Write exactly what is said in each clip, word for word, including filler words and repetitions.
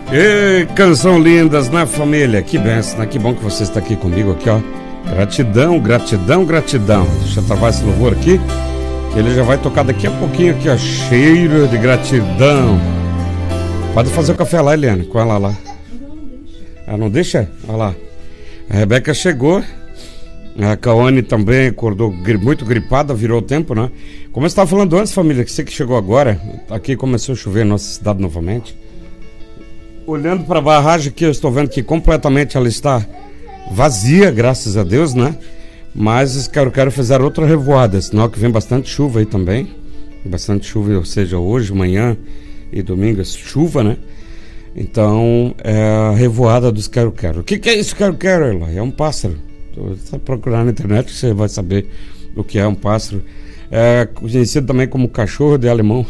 Ei, canção lindas, né, família? Que benção, né? Que bom que você está aqui comigo aqui, ó. Gratidão, gratidão, gratidão. Deixa eu travar esse louvor aqui, que ele já vai tocar daqui a pouquinho aqui, ó. Cheiro de gratidão. Pode fazer o café lá, Eliane, com ela lá. Ah, não deixa? Olha lá. A Rebeca chegou. A Kawane também acordou muito gripada, virou o tempo, né? Como eu estava falando antes, família, que você que chegou agora, aqui começou a chover na nossa cidade novamente. Olhando para a barragem aqui, eu estou vendo que completamente ela está vazia, graças a Deus, né? Mas os quero-quero fizeram outra revoada, sinal que vem bastante chuva aí também. Bastante chuva, ou seja, hoje, amanhã e domingo, chuva, né? Então, é a revoada dos quero-quero. O que, que é isso, quero-quero, Eloy? É um pássaro. Você procurar na internet, você vai saber o que é um pássaro. É conhecido também como cachorro de alemão.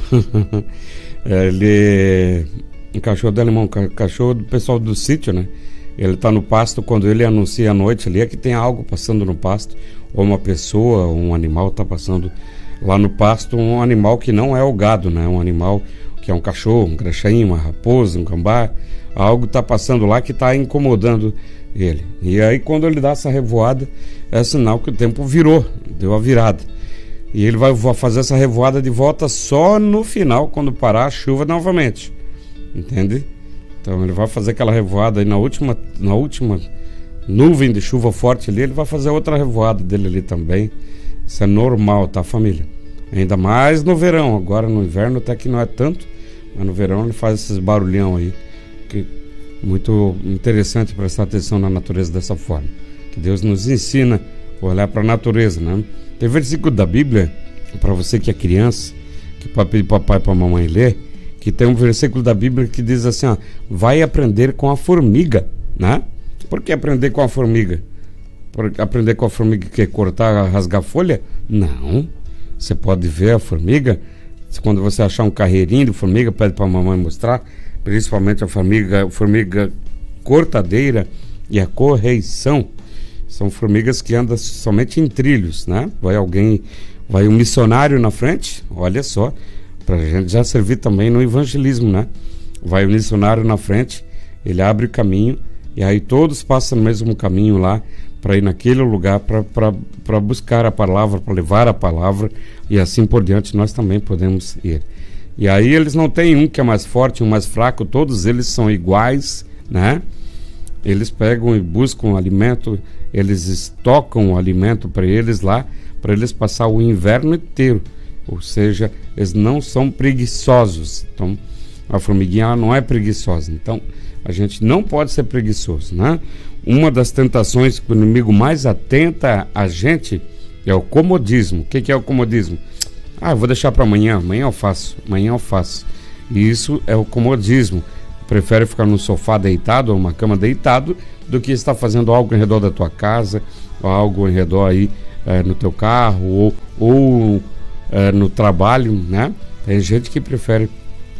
Ele... Um cachorro de alemão, cachorro do pessoal do sítio, né? Ele tá no pasto, quando ele anuncia à noite ali, é que tem algo passando no pasto, ou uma pessoa, ou um animal tá passando lá no pasto, um animal que não é o gado, né? Um animal que é um cachorro, um graxaim, uma raposa, um gambá, algo tá passando lá que tá incomodando ele. E aí quando ele dá essa revoada, é sinal que o tempo virou, deu a virada. E ele vai fazer essa revoada de volta só no final, quando parar a chuva novamente. Entende? Então ele vai fazer aquela revoada aí na última, na última nuvem de chuva forte ali, ele vai fazer outra revoada dele ali também. Isso é normal, tá, família? Ainda mais no verão. Agora no inverno até que não é tanto, mas no verão ele faz esses barulhão aí, que muito interessante prestar atenção na natureza dessa forma. Que Deus nos ensina a olhar para a natureza, né? Tem versículo da Bíblia para você que é criança, que pode pedir para papai e para mamãe ler, que tem um versículo da Bíblia que diz assim, ó, vai aprender com a formiga, né? Por que aprender com a formiga? Por aprender com a formiga que é cortar, rasgar folha? Não. Você pode ver a formiga, quando você achar um carreirinho de formiga, pede para a mamãe mostrar, principalmente a formiga, a formiga cortadeira e a correição. São formigas que andam somente em trilhos, né? Vai alguém, vai um missionário na frente, olha só, para a gente já servir também no evangelismo, né? Vai o missionário na frente, ele abre o caminho e aí todos passam no mesmo caminho lá para ir naquele lugar para buscar a palavra, para levar a palavra e assim por diante nós também podemos ir. E aí eles não têm um que é mais forte, um mais fraco, todos eles são iguais, né? Eles pegam e buscam alimento, eles estocam o alimento para eles lá, para eles passar o inverno inteiro. Ou seja, eles não são preguiçosos. Então, a formiguinha ela não é preguiçosa. Então, a gente não pode ser preguiçoso, né? Uma das tentações que o inimigo mais atenta a gente é o comodismo. O que, que é o comodismo? Ah, eu vou deixar para amanhã. Amanhã eu faço. Amanhã eu faço. E isso é o comodismo. Prefere ficar no sofá deitado, ou uma cama deitado, do que estar fazendo algo em redor da tua casa, ou algo em redor aí é, no teu carro, ou... ou É, no trabalho, né? Tem gente que prefere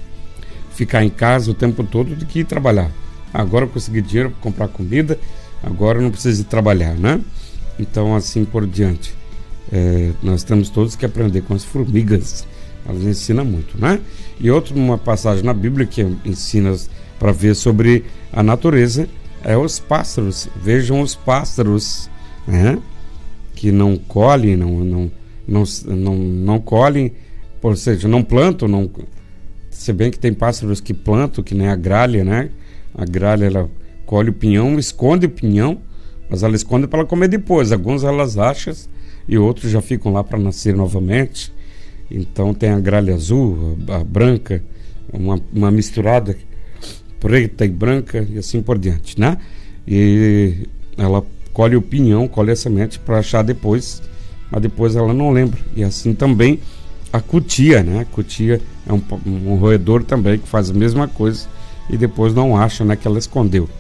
ficar em casa o tempo todo do que ir trabalhar. Agora eu consegui dinheiro para comprar comida, agora eu não preciso ir trabalhar, né? Então assim por diante. É, nós temos todos que aprender com as formigas. Elas ensinam muito, né? E outra uma passagem na Bíblia que ensina para ver sobre a natureza é os pássaros. Vejam os pássaros, né? Que não colhem, não, não Não, não, não colhem, ou seja, não plantam, não, se bem que tem pássaros que plantam, que nem a gralha, né? A gralha, ela colhe o pinhão, esconde o pinhão, mas ela esconde para ela comer depois. Alguns elas acham e outros já ficam lá para nascer novamente. Então tem a gralha azul, a, a branca, uma, uma misturada preta e branca e assim por diante, né? E ela colhe o pinhão, colhe a semente para achar depois, mas depois ela não lembra. E assim também a cutia, né? A cutia é um, um roedor também que faz a mesma coisa e depois não acha, né, que ela escondeu.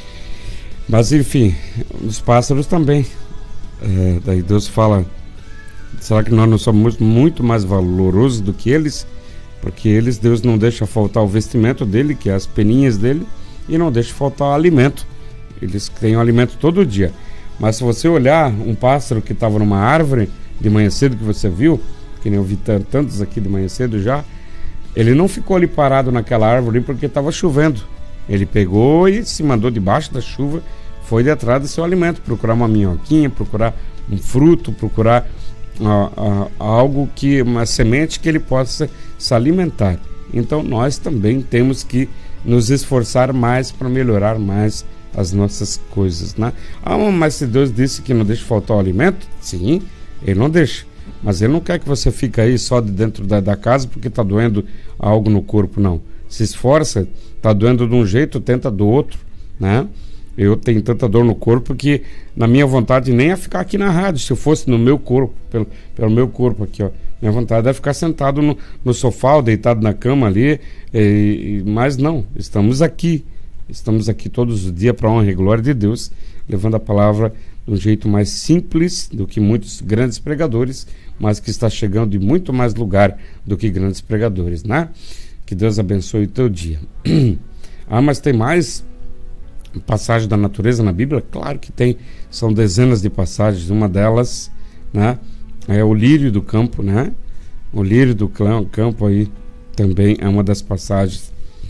Mas enfim, os pássaros também. É, daí Deus fala, será que nós não somos muito mais valorosos do que eles? Porque eles, Deus não deixa faltar o vestimento dele, que é as peninhas dele, e não deixa faltar o alimento. Eles têm o alimento todo dia. Mas se você olhar um pássaro que estava numa árvore de manhã cedo que você viu, que nem eu vi tantos aqui de manhã cedo já, ele não ficou ali parado naquela árvore porque estava chovendo. Ele pegou e se mandou debaixo da chuva, foi de atrás do seu alimento, procurar uma minhoquinha, procurar um fruto, procurar uh, uh, algo que, uma semente que ele possa se alimentar. Então nós também temos que nos esforçar mais para melhorar mais as nossas coisas, né? Ah, mas se Deus disse que não deixa faltar o alimento, sim, Ele não deixa. Mas Ele não quer que você fique aí só de dentro da, da casa porque está doendo algo no corpo, não. Se esforça, está doendo de um jeito, tenta do outro, né? Eu tenho tanta dor no corpo que na minha vontade nem é ficar aqui na rádio, se eu fosse no meu corpo, pelo, pelo meu corpo aqui, ó. Minha vontade é ficar sentado no, no sofá ou deitado na cama ali, e, e, mas não, estamos aqui. Estamos aqui todos os dias para a honra e glória de Deus, levando a palavra de um jeito mais simples do que muitos grandes pregadores, mas que está chegando em muito mais lugar do que grandes pregadores, né? Que Deus abençoe o teu dia. Ah, mas tem mais passagem da natureza na Bíblia? Claro que tem, são dezenas de passagens. Uma delas, né, é o lírio do campo, né? O lírio do campo aí também é uma das passagens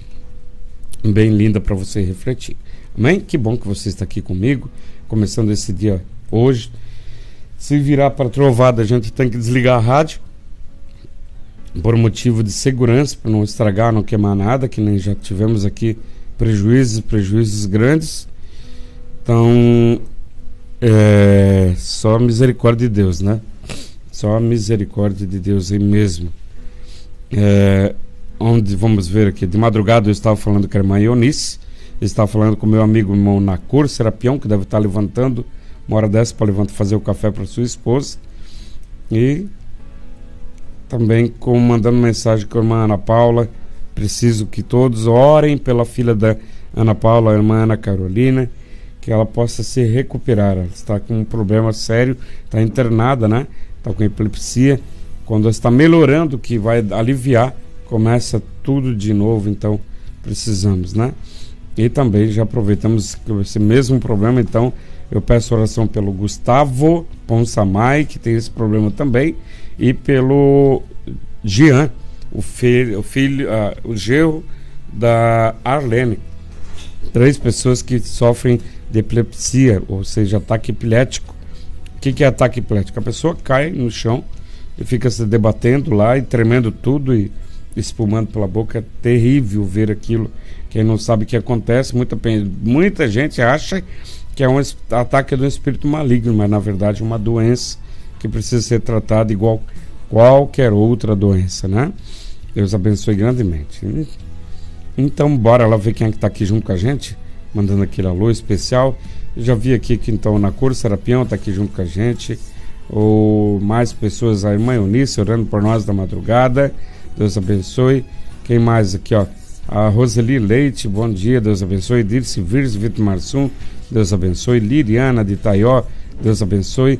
bem linda para você refletir. Amém? Que bom que você está aqui comigo, começando esse dia hoje. Se virar para trovada, a gente tem que desligar a rádio por motivo de segurança, para não estragar, não queimar nada, que nem já tivemos aqui prejuízos, prejuízos grandes. Então, é só a misericórdia de Deus, né? Só a misericórdia de Deus aí mesmo. É, onde, vamos ver aqui, de madrugada eu estava falando com a irmã Eunice, eu estava falando com o meu amigo irmão Nacor Serapião, que deve estar levantando uma hora dessa para levantar fazer o café para sua esposa, e também com, mandando mensagem com a irmã Ana Paula. Preciso que todos orem pela filha da Ana Paula, a irmã Ana Carolina, que ela possa se recuperar. Ela está com um problema sério, está internada, né? Está com epilepsia. Quando está melhorando, que vai aliviar, começa tudo de novo. Então precisamos, né? E também já aproveitamos esse mesmo problema. Então eu peço oração pelo Gustavo Ponsamay, que tem esse problema também, e pelo Jean, o filho, o, filho uh, o genro da Arlene. Três pessoas que sofrem de epilepsia, ou seja, ataque epilético. O que, que é ataque epilético? A pessoa cai no chão e fica se debatendo lá e tremendo tudo e espumando pela boca. É terrível ver aquilo. Quem não sabe o que acontece, muita, muita gente acha que é um ataque de um espírito maligno, mas na verdade é uma doença que precisa ser tratada igual qualquer outra doença, né? Deus abençoe grandemente. Então bora lá ver quem é que está aqui junto com a gente, mandando aquele alô especial. Eu já vi aqui que então na Cor Serapião está aqui junto com a gente, ou mais pessoas, a irmã Eunice orando por nós da madrugada. Deus abençoe. Quem mais aqui, ó? A Roseli Leite, bom dia, Deus abençoe. Dirce Virs, Vitor Marsum, Deus abençoe. Liriana de Taió, Deus abençoe.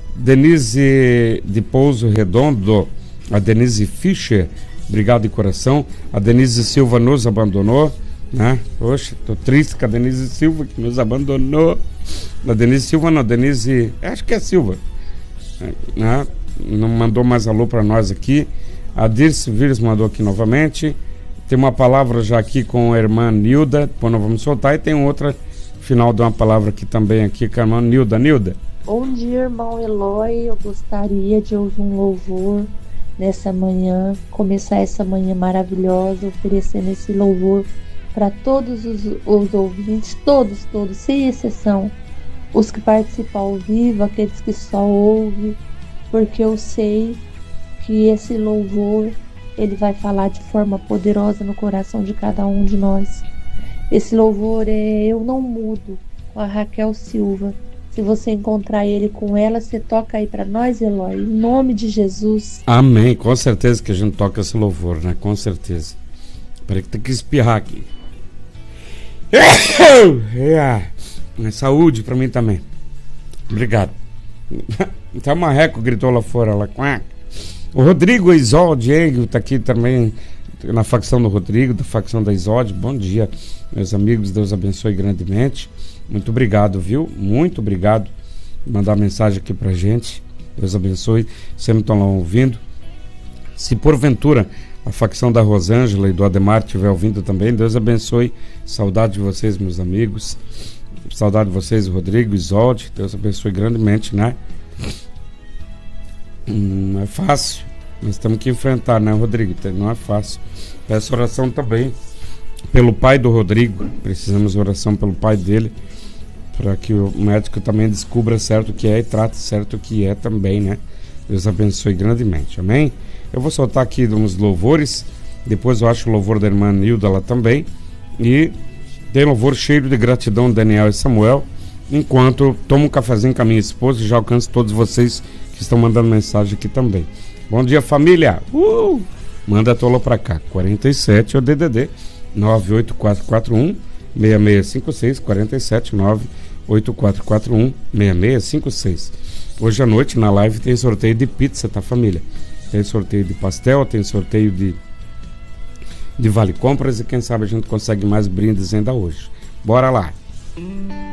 Denise de Pouso Redondo, a Denise Fischer, obrigado de coração. A Denise Silva nos abandonou, né? Poxa, tô triste com a Denise Silva que nos abandonou. A Denise Silva não, Denise, acho que é Silva, né? Não mandou mais alô para nós aqui. A Dirce Virs mandou aqui novamente. Tem uma palavra já aqui com a irmã Nilda, depois nós vamos soltar, e tem outra final de uma palavra aqui também aqui com a irmã Nilda. Nilda. Bom dia, irmão Eloy. Eu gostaria de ouvir um louvor nessa manhã, começar essa manhã maravilhosa, oferecendo esse louvor para todos os, os ouvintes, todos, todos, sem exceção, os que participam ao vivo, aqueles que só ouvem, porque eu sei que esse louvor ele vai falar de forma poderosa no coração de cada um de nós. Esse louvor é Eu Não Mudo, com a Raquel Silva. Se você encontrar ele com ela, você toca aí para nós, Eloy, em nome de Jesus. Amém, com certeza que a gente toca esse louvor, né? Com certeza. Peraí que tem que espirrar aqui. É, saúde para mim também. Obrigado. Até o Marreco gritou lá fora, lá. O Rodrigo Isol Diego tá aqui também, na facção do Rodrigo, da facção da Isod. Bom dia, meus amigos, Deus abençoe grandemente. Muito obrigado, viu? Muito obrigado por mandar mensagem aqui pra gente. Deus abençoe. Sempre estão lá ouvindo. Se porventura a facção da Rosângela e do Ademar estiver ouvindo também, Deus abençoe. Saudade de vocês, meus amigos. Saudade de vocês, Rodrigo, Isolde. Deus abençoe grandemente, né? Hum, não é fácil. Nós temos que enfrentar, né, Rodrigo? Não é fácil. Peço oração também pelo pai do Rodrigo. Precisamos de oração pelo pai dele, para que o médico também descubra certo o que é e trate certo o que é também, né? Deus abençoe grandemente, amém? Eu vou soltar aqui uns louvores, depois eu acho o louvor da irmã Nilda lá também, e tem louvor cheio de gratidão de Daniel e Samuel, enquanto tomo um cafezinho com a minha esposa e já alcanço todos vocês que estão mandando mensagem aqui também. Bom dia, família! Uh! Manda a tola pra cá, quarenta e sete é o D D D, nove oito quatro quatro um, seis seis cinco seis, quarenta e sete, nove oito quatro quatro um, seis seis cinco seis. Hoje à noite na live tem sorteio de pizza, tá, família? Tem sorteio de pastel, tem sorteio de, de vale compras e quem sabe a gente consegue mais brindes ainda hoje. Bora lá!